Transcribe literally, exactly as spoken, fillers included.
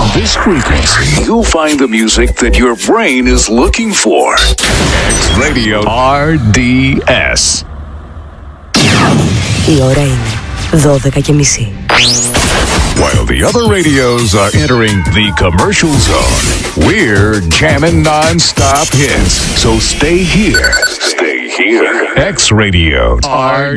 this frequency, you'll find the music that your brain is looking for. X-Radio αρ ντι ες. Η ώρα είναι δώδεκα και μισή. While the other radios are entering the commercial zone, we're jamming non-stop hits. So stay here. Stay here. X-Radio αρ